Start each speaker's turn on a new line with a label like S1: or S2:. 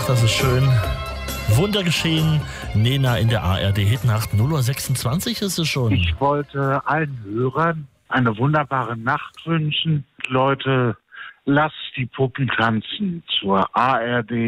S1: Ach, das ist schön. Wunder geschehen. Nena in der ARD Hitnacht. 0:26 ist es schon.
S2: Ich wollte allen Hörern eine wunderbare Nacht wünschen. Leute, lasst die Puppen tanzen zur ARD